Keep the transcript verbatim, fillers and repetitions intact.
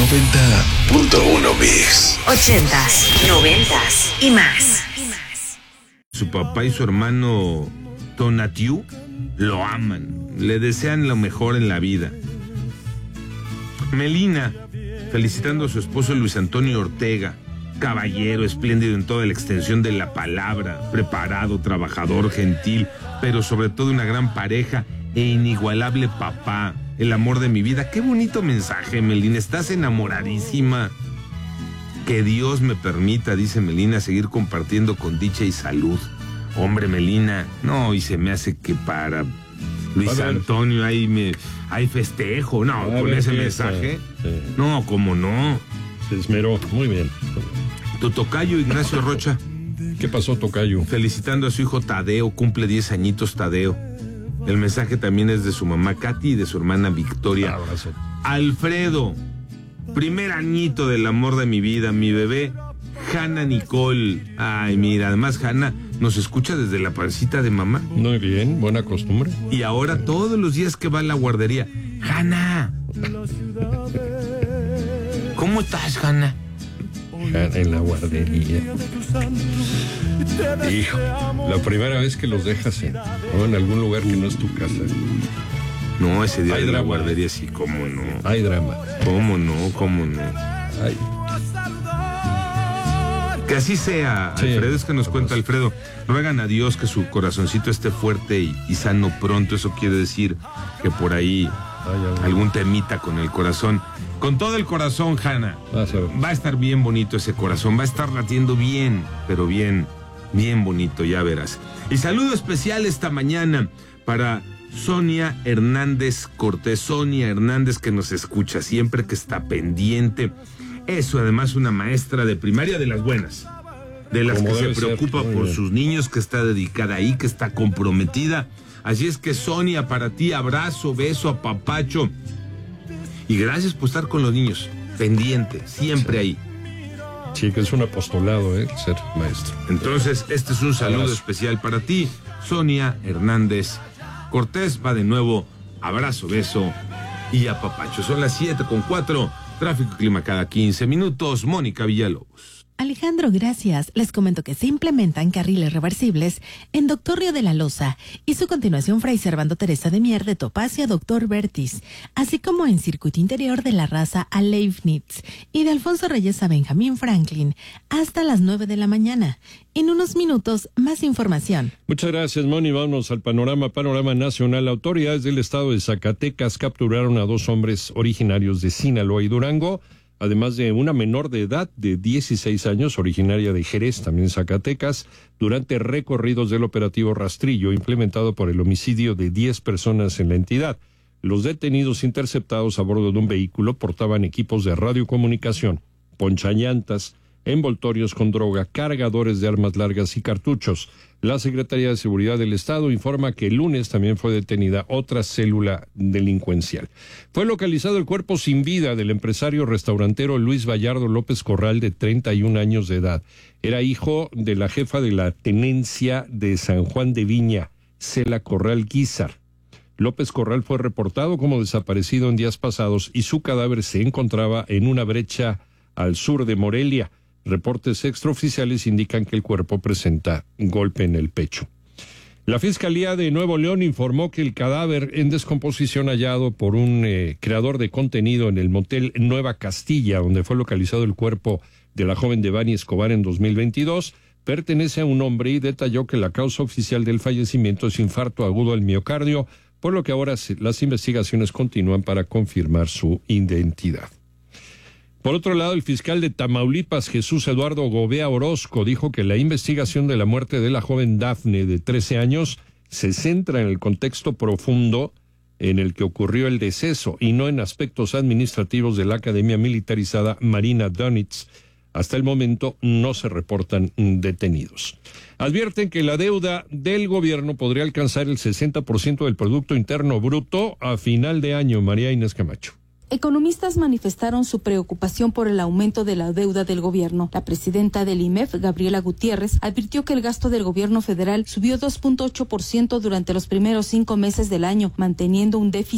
noventa punto uno Mix. Ochentas, noventas y más. Su papá y su hermano Tonatiu lo aman, le desean lo mejor en la vida. Melina, felicitando a su esposo Luis Antonio Ortega, caballero, espléndido en toda la extensión de la palabra, preparado, trabajador, gentil, pero sobre todo una gran pareja e inigualable papá, el amor de mi vida. Qué bonito mensaje, Melina, estás enamoradísima. Que Dios me permita, dice Melina, seguir compartiendo con dicha y salud. Hombre, Melina, no, y se me hace que para Luis Antonio hay, me, hay festejo, no, con ese mensaje. Sí. No, cómo no. Se esmeró, muy bien. Tu tocayo Ignacio Rocha. ¿Qué pasó, tocayo? Felicitando a su hijo Tadeo, cumple diez añitos Tadeo. El mensaje también es de su mamá Katy y de su hermana Victoria. Abrazo. Alfredo, primer añito del amor de mi vida, mi bebé, Hanna Nicole. Ay, mira, además Hanna nos escucha desde la pancita de mamá. Muy bien, buena costumbre. Y ahora todos los días que va a la guardería, Hanna. ¿Cómo estás, Hanna? En la guardería. Hijo, la primera vez que los dejas en, ¿no? en algún lugar que no es tu casa. No, ese día Hay de la drama. guardería sí, cómo no. Hay drama. ¿Cómo no? ¿Cómo no? Ay. Que así sea, Sí, Alfredo, es que nos cuenta Alfredo. Ruegan a Dios que su corazoncito esté fuerte y, y sano pronto. Eso quiere decir que por ahí Ay, ay, algún temita con el corazón. Con todo el corazón, Hanna. Vas a ver. Va a estar bien bonito ese corazón, va a estar latiendo bien, pero bien, bien bonito, ya verás. Y saludo especial esta mañana para Sonia Hernández Cortés. Sonia Hernández, que nos escucha siempre, que está pendiente. Eso, además, una maestra de primaria de las buenas, de las Como que se debe ser. preocupa Muy por bien. sus niños, que está dedicada ahí, que está comprometida. Así es que, Sonia, para ti, abrazo, beso, apapacho. Y gracias por estar con los niños, pendiente, siempre ahí. Sí, que es un apostolado, ¿eh? Ser maestro. Entonces, este es un saludo Abrazo. especial para ti, Sonia Hernández Cortés. Va de nuevo, abrazo, beso y apapacho. Son las siete con cuatro, tráfico y clima cada quince minutos. Mónica Villalobos. Alejandro, gracias. Les comento que se implementan carriles reversibles en Doctor Río de la Loza y su continuación Fray Servando Teresa de Mier de Topacio a Doctor Vertis, así como en circuito interior de la Raza a Leibniz y de Alfonso Reyes a Benjamín Franklin hasta las nueve de la mañana. En unos minutos, más información. Muchas gracias, Moni. Vámonos al panorama, panorama nacional. Autoridades del estado de Zacatecas capturaron a dos hombres originarios de Sinaloa y Durango, además de una menor de edad de dieciséis años, originaria de Jerez, también Zacatecas, durante recorridos del operativo Rastrillo, implementado por el homicidio de diez personas en la entidad. Los detenidos interceptados a bordo de un vehículo portaban equipos de radiocomunicación, ponchallantas, envoltorios con droga, cargadores de armas largas y cartuchos. La Secretaría de Seguridad del Estado informa que el lunes también fue detenida otra célula delincuencial. Fue localizado el cuerpo sin vida del empresario restaurantero Luis Vallardo López Corral, de treinta y un años de edad. Era hijo de la jefa de la tenencia de San Juan de Viña, Cela Corral Guízar. López Corral fue reportado como desaparecido en días pasados y su cadáver se encontraba en una brecha al sur de Morelia. Reportes extraoficiales indican que el cuerpo presenta golpe en el pecho. La Fiscalía de Nuevo León informó que el cadáver en descomposición hallado por un eh, creador de contenido en el motel Nueva Castilla, donde fue localizado el cuerpo de la joven Devani Escobar en dos mil veintidós, pertenece a un hombre y detalló que la causa oficial del fallecimiento es infarto agudo al miocardio, por lo que ahora las investigaciones continúan para confirmar su identidad. Por otro lado, el fiscal de Tamaulipas, Jesús Eduardo Gobea Orozco, dijo que la investigación de la muerte de la joven Dafne, de trece años, se centra en el contexto profundo en el que ocurrió el deceso y no en aspectos administrativos de la Academia Militarizada Marina Donitz. Hasta el momento no se reportan detenidos. Advierten que la deuda del gobierno podría alcanzar el sesenta por ciento del Producto Interno Bruto a final de año. María Inés Camacho. Economistas manifestaron su preocupación por el aumento de la deuda del gobierno. La presidenta del I M E F, Gabriela Gutiérrez, advirtió que el gasto del gobierno federal subió dos punto ocho por ciento durante los primeros cinco meses del año, manteniendo un déficit